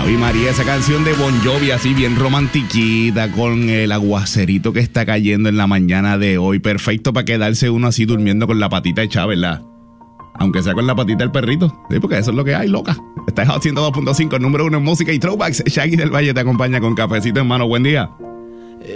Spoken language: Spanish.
Ave María, esa canción de Bon Jovi así bien romantiquita con el aguacerito que está cayendo en la mañana de hoy. Perfecto para quedarse uno así durmiendo con la patita echada, ¿verdad? Aunque sea con la patita del perrito. Sí, porque eso es lo que hay, loca. Está en Hot 102.5, número 1 en música y throwbacks. Shaggy del Valle te acompaña con cafecito en mano. Buen día.